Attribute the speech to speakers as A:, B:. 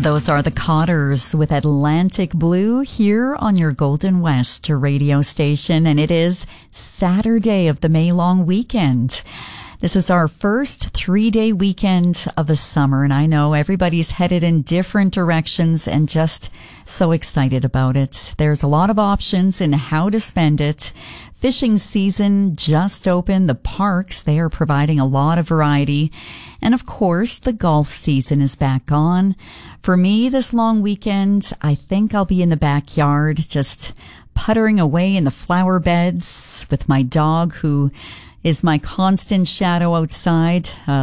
A: Those are the Cotters with Atlantic Blue here on your Golden West radio station, and it is Saturday of the May long weekend. This is our first 3-day weekend of the summer, and I know everybody's headed in different directions and just so excited about it. There's a lot of options in how to spend it. Fishing season just opened. The parks, they are providing a lot of variety. And of course, the golf season is back on. For me, this long weekend, I think I'll be in the backyard just puttering away in the flower beds with my dog, who is my constant shadow outside.